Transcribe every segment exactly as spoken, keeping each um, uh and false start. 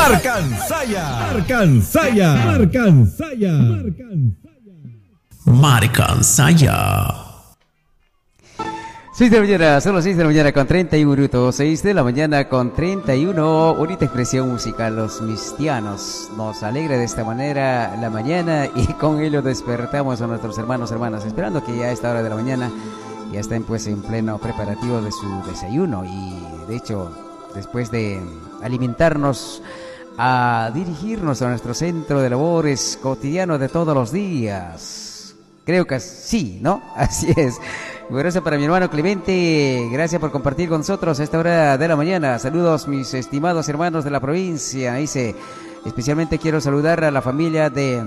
Marcansaya, Marcansaya, Marcansaya, Marcansaya. seis de la mañana, son las seis de la mañana con treinta y uno minutos, seis de la mañana con treinta y uno, bonita expresión musical, los mistianos, nos alegra de esta manera la mañana y con ello despertamos a nuestros hermanos, hermanas, esperando que ya a esta hora de la mañana ya estén pues en pleno preparativo de su desayuno y de hecho después de alimentarnos a dirigirnos a nuestro centro de labores cotidiano de todos los días, creo que sí, ¿no? Así es. Gracias para mi hermano Clemente, gracias por compartir con nosotros a esta hora de la mañana. Saludos mis estimados hermanos de la provincia. Dice, especialmente quiero saludar a la familia de...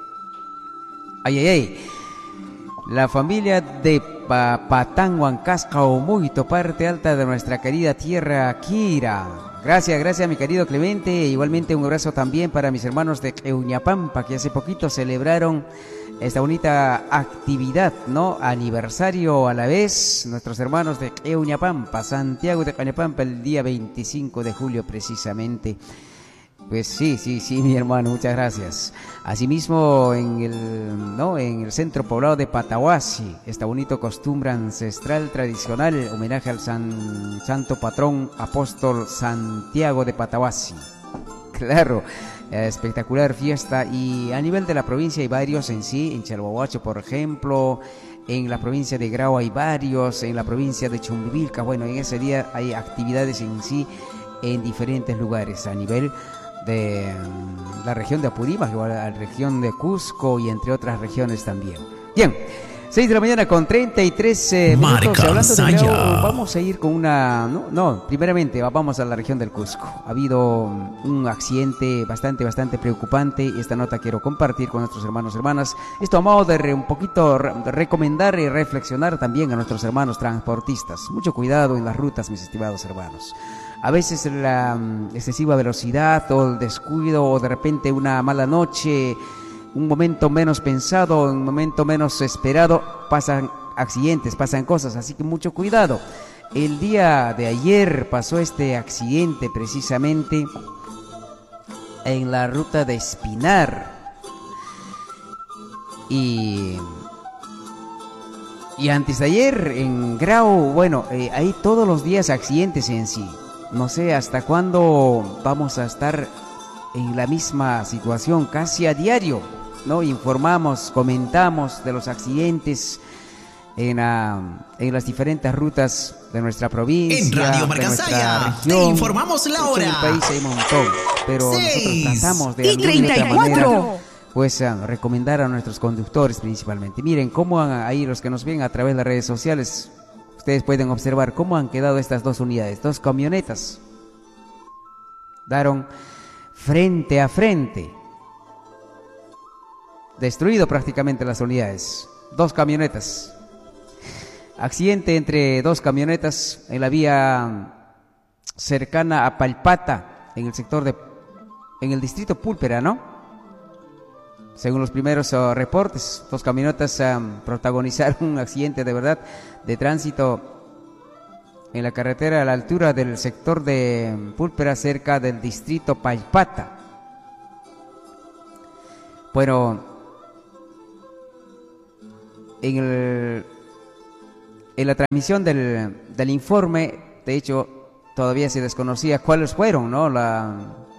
Ay, ay, ay. La familia de Papatán, Huancasca, Omuito, parte alta de nuestra querida tierra Quira. Gracias, gracias mi querido Clemente. Igualmente un abrazo también para mis hermanos de Euñapampa, que hace poquito celebraron esta bonita actividad, ¿no? Aniversario a la vez, nuestros hermanos de Euñapampa, Santiago de Cañapampa, el día veinticinco de julio precisamente. Pues sí, sí, sí, mi hermano, muchas gracias. Asimismo, en el, ¿no? en el centro poblado de Patahuasi, esta bonita costumbre ancestral tradicional, homenaje al san, santo patrón apóstol Santiago de Patahuasi. Claro, espectacular fiesta. Y a nivel de la provincia hay varios en sí, en Chalhuahuacho, por ejemplo, en la provincia de Grau hay varios, en la provincia de Chumbivilca, bueno, en ese día hay actividades en sí en diferentes lugares, a nivel de la región de Apurímac, la región de Cusco y entre otras regiones también. Bien, seis de la mañana con treinta y tres eh, minutos. Hablando de Grau, vamos a ir con una... No, no, primeramente vamos a la región del Cusco. Ha habido un accidente bastante, bastante preocupante y esta nota quiero compartir con nuestros hermanos y hermanas. Esto a modo de re, un poquito re, de recomendar y reflexionar también a nuestros hermanos transportistas. Mucho cuidado en las rutas, mis estimados hermanos. A veces la excesiva velocidad o el descuido o de repente una mala noche, un momento menos pensado, un momento menos esperado, pasan accidentes, pasan cosas, así que mucho cuidado. El día de ayer pasó este accidente precisamente en la ruta de Espinar. Y, y antes de ayer en Grau, bueno, eh, hay todos los días accidentes en sí. No sé hasta cuándo vamos a estar en la misma situación, casi a diario, ¿no? Informamos, comentamos de los accidentes en, uh, en las diferentes rutas de nuestra provincia. En Radio Marcansaya te informamos la hora. En el país hay un montón, pero Seis. nosotros tratamos de alguna treinta y cuatro manera, pues uh, recomendar a nuestros conductores principalmente. Miren cómo han, ahí los que nos ven a través de las redes sociales, ustedes pueden observar cómo han quedado estas dos unidades, dos camionetas. Daron frente a frente. Destruido prácticamente las unidades. Dos camionetas. Accidente entre dos camionetas en la vía cercana a Palpata, en el sector de, en el distrito Púlpera, ¿no? Según los primeros uh, reportes, dos camionetas um, protagonizaron un accidente de verdad de tránsito en la carretera a la altura del sector de Púlpera, cerca del distrito Palpata. Bueno, en, el, en la transmisión del, del informe, de hecho, todavía se desconocía cuáles fueron, ¿no? La,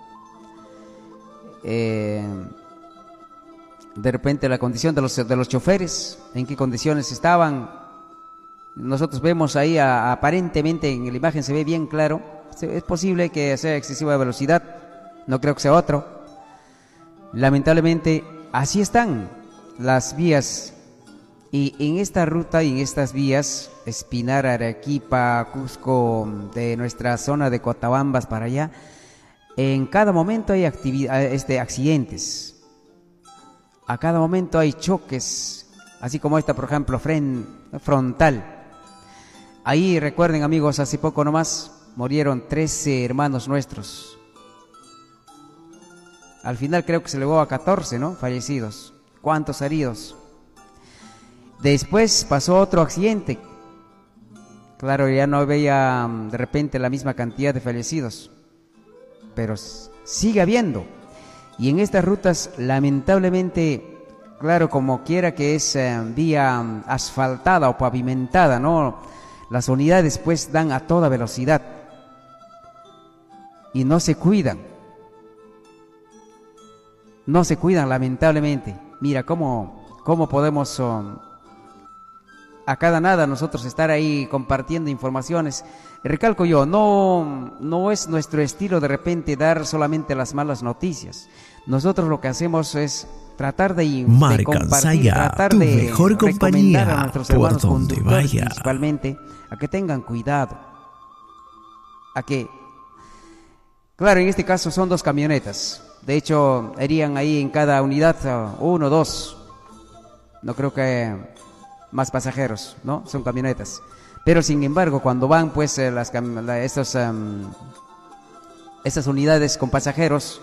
eh, de repente la condición de los, de los choferes, en qué condiciones estaban. Nosotros vemos ahí a, aparentemente en la imagen se ve bien claro, es posible que sea excesiva velocidad, no creo que sea otro. Lamentablemente así están las vías y en esta ruta y en estas vías, Espinar, Arequipa, Cusco, de nuestra zona de Cotabambas para allá, en cada momento hay actividad, este, accidentes, a cada momento hay choques, así como esta por ejemplo fren, frontal. Ahí recuerden amigos, hace poco nomás murieron trece hermanos nuestros. Al final creo que se llegó a catorce, ¿no? Fallecidos. ¿Cuántos heridos? Después pasó otro accidente. Claro, ya no veía de repente la misma cantidad de fallecidos, pero sigue habiendo. Y en estas rutas, lamentablemente, claro, como quiera que es eh, vía asfaltada o pavimentada, ¿no? Las unidades pues dan a toda velocidad y no se cuidan. No se cuidan, lamentablemente. Mira cómo, cómo podemos um, a cada nada nosotros estar ahí compartiendo informaciones. Recalco yo, no, no es nuestro estilo de repente dar solamente las malas noticias. Nosotros lo que hacemos es tratar de, de compartir, tratar tu de mejor recomendar a nuestros por hermanos donde conductores vaya. principalmente a que tengan cuidado. A que, claro, en este caso son dos camionetas. De hecho, irían ahí en cada unidad uh, uno, dos. No creo que más pasajeros, ¿no? Son camionetas. Pero sin embargo, cuando van pues eh, las la, estos, um, estas unidades con pasajeros,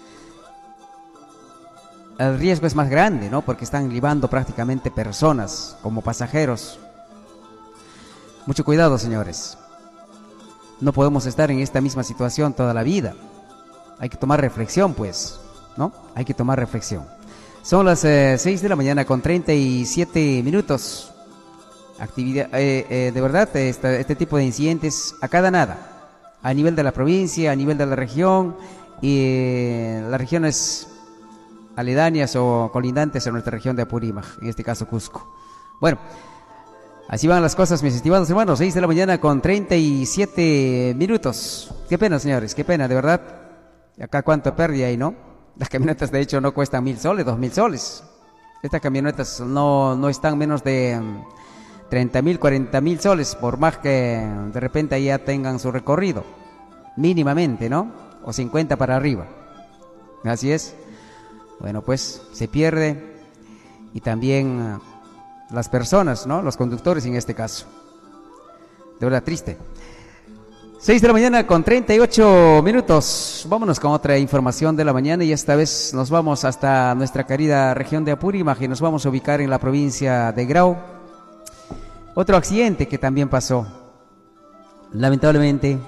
el riesgo es más grande, ¿no? Porque están llevando prácticamente personas como pasajeros. Mucho cuidado, señores. No podemos estar en esta misma situación toda la vida. Hay que tomar reflexión, pues, ¿no? Hay que tomar reflexión. Son las eh, seis de la mañana con treinta y siete minutos. Actividad, eh, eh, de verdad, este, este tipo de incidentes a cada nada. A nivel de la provincia, a nivel de la región y eh, las regiones aledañas o colindantes a nuestra región de Apurímac, en este caso Cusco. Bueno, así van las cosas, mis estimados hermanos. seis de la mañana con treinta y siete minutos. Qué pena, señores, qué pena, de verdad. Acá cuánto pérdida hay, ¿no? Las camionetas de hecho no cuestan mil soles, dos mil soles. Estas camionetas no, no están menos de um, treinta mil, cuarenta mil soles, por más que de repente ya tengan su recorrido. Mínimamente, ¿no? O cincuenta para arriba. Así es. Bueno, pues se pierde. Y también uh, las personas, ¿no? Los conductores en este caso. De verdad, triste. seis de la mañana con treinta y ocho minutos. Vámonos con otra información de la mañana y esta vez nos vamos hasta nuestra querida región de Apurímac y nos vamos a ubicar en la provincia de Grau. Otro accidente que también pasó, lamentablemente.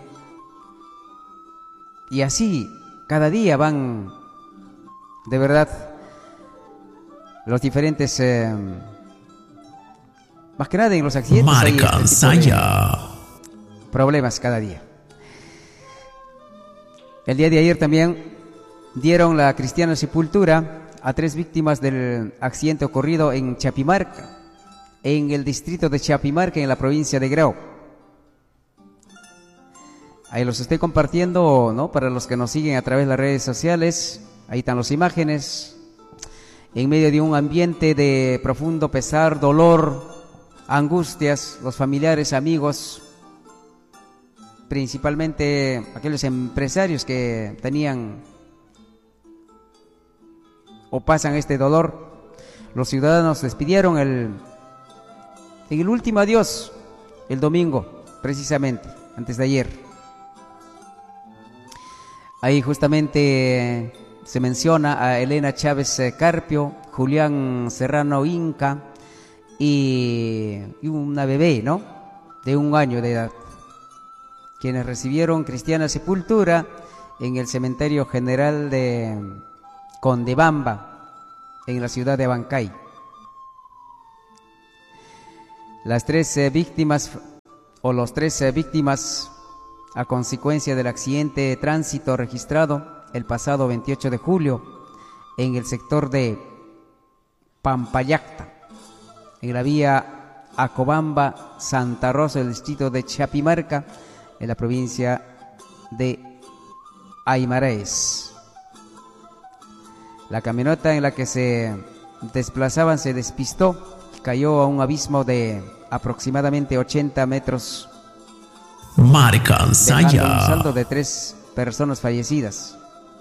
Y así, cada día van, de verdad, los diferentes, eh, más que nada en los accidentes. Marca Ansaya. Problemas cada día. El día de ayer también dieron la cristiana sepultura a tres víctimas del accidente ocurrido en Chapimarca, en el distrito de Chapimarca, en la provincia de Grau. Ahí los estoy compartiendo, ¿no? Para los que nos siguen a través de las redes sociales. Ahí están las imágenes. En medio de un ambiente de profundo pesar, dolor, angustias, los familiares, amigos, principalmente aquellos empresarios que tenían o pasan este dolor, los ciudadanos les pidieron el, el último adiós el domingo, precisamente, antes de ayer. Ahí justamente se menciona a Elena Chávez Carpio, Julián Serrano Inca y, y una bebé, ¿no? De un año de edad, quienes recibieron cristiana sepultura en el cementerio general de Condebamba, en la ciudad de Abancay. Las tres eh, víctimas, o los tres eh, víctimas a consecuencia del accidente de tránsito registrado el pasado veintiocho de julio en el sector de Pampayacta, en la vía Acobamba-Santa Rosa, del distrito de Chapimarca, en la provincia de Aymaraes. La camioneta en la que se desplazaban se despistó, cayó a un abismo de aproximadamente ochenta metros, Marca Ansaya, dejando un saldo de tres personas fallecidas.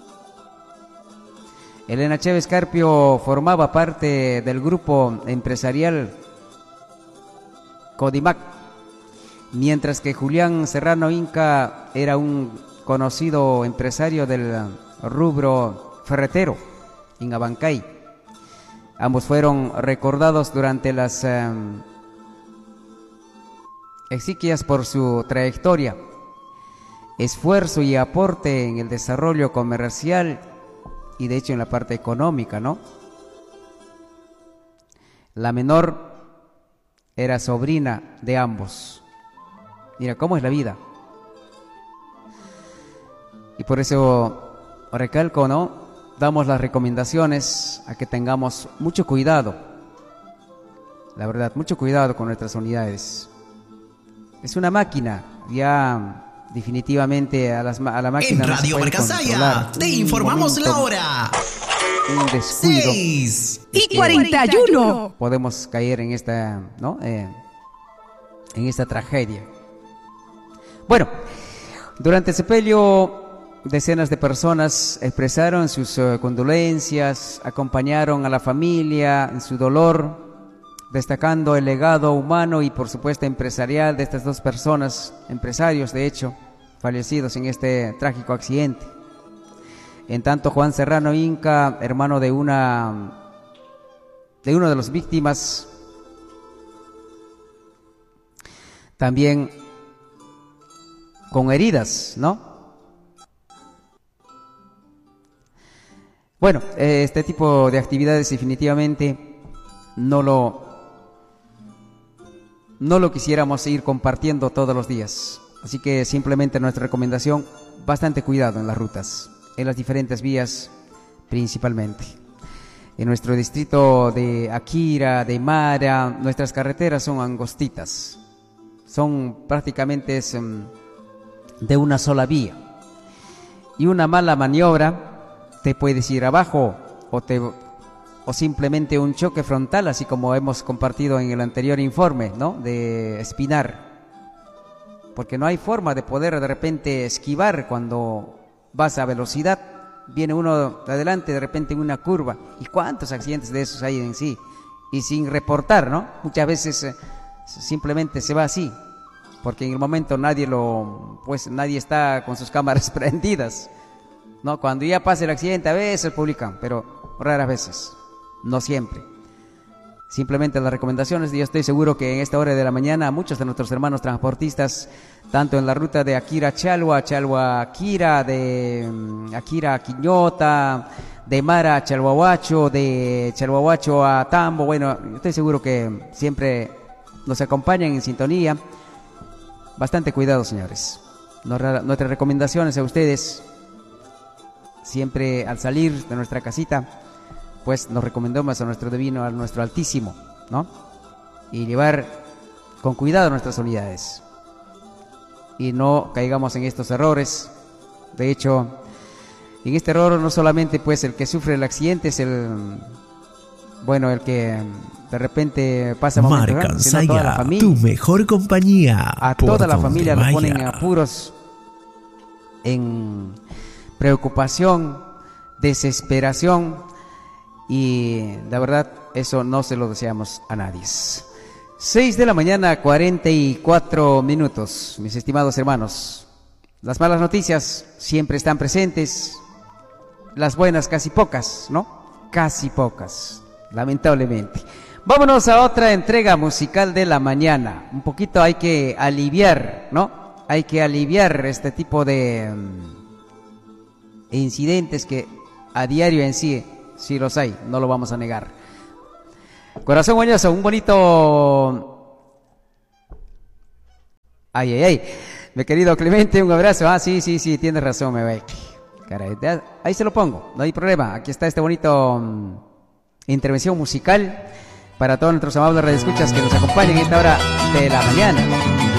Elena Chávez Carpio formaba parte del grupo empresarial Codimac, mientras que Julián Serrano Inca era un conocido empresario del rubro ferretero en Abancay. Ambos fueron recordados durante las eh, exequias por su trayectoria esfuerzo y aporte en el desarrollo comercial y de hecho en la parte económica, ¿no? La menor era sobrina de ambos. Mira cómo es la vida. Y por eso recalco, ¿no? Damos las recomendaciones a que tengamos mucho cuidado. La verdad, mucho cuidado con nuestras unidades. Es una máquina, ya definitivamente a, las, a la máquina en no Radio se puede Marcasaya te informamos la hora. Un descuido. seis y cuarenta y uno. Podemos caer en esta, ¿no? Eh, en esta tragedia. Bueno, durante el sepelio, decenas de personas expresaron sus uh, condolencias, acompañaron a la familia en su dolor, destacando el legado humano y por supuesto empresarial de estas dos personas, empresarios de hecho, fallecidos en este trágico accidente. En tanto, Juan Serrano Inca, hermano de una de uno de las víctimas, también con heridas, ¿no? Bueno, este tipo de actividades definitivamente no lo no lo quisiéramos ir compartiendo todos los días. Así que simplemente nuestra recomendación, bastante cuidado en las rutas, en las diferentes vías principalmente. En nuestro distrito de Akira, de Mara, nuestras carreteras son angostitas, son prácticamente es, um, de una sola vía. Y una mala maniobra te puedes ir abajo o, te, o simplemente un choque frontal, así como hemos compartido en el anterior informe, ¿no? De Espinar. Porque no hay forma de poder de repente esquivar cuando vas a velocidad. Viene uno de adelante de repente en una curva. ¿Y cuántos accidentes de esos hay en sí? Y sin reportar, ¿no? Muchas veces eh, simplemente se va así. Porque en el momento nadie lo, pues nadie está con sus cámaras prendidas, ¿no? Cuando ya pasa el accidente a veces publican, pero raras veces, no siempre. Simplemente las recomendaciones, y yo estoy seguro que en esta hora de la mañana muchos de nuestros hermanos transportistas, tanto en la ruta de Akira a Chalwa, Chalwa a Akira, de um, Akira a Quiñota, de Mara a Chalhuahuacho, de Chalhuahuacho a Tambo, bueno, yo estoy seguro que siempre nos acompañan en sintonía. Bastante cuidado, señores. Nuestras recomendaciones a ustedes, siempre al salir de nuestra casita, pues nos recomendamos a nuestro divino, a nuestro Altísimo, ¿no? Y llevar con cuidado nuestras unidades. Y no caigamos en estos errores. De hecho, en este error no solamente pues el que sufre el accidente es el, bueno, el que de repente pasa momentos, ¿no? Sino toda la familia, tu mejor compañía. A toda la familia lo ponen en apuros, en preocupación, desesperación. Y la verdad, eso no se lo deseamos a nadie. seis de la mañana, cuarenta y cuatro minutos, mis estimados hermanos. Las malas noticias siempre están presentes, las buenas casi pocas, ¿no? Casi pocas, lamentablemente. Vámonos a otra entrega musical de la mañana. Un poquito hay que aliviar, ¿no? Hay que aliviar este tipo de um, incidentes que a diario en sí... Sí los hay, no lo vamos a negar. Corazón Guañoso, un bonito... Ay, ay, ay. Mi querido Clemente, un abrazo. Ah, sí, sí, sí, tienes razón, me voy. Caray, ahí se lo pongo, no hay problema. Aquí está este bonito um, intervención musical para todos nuestros amables radioescuchas que nos acompañan en esta hora de la mañana.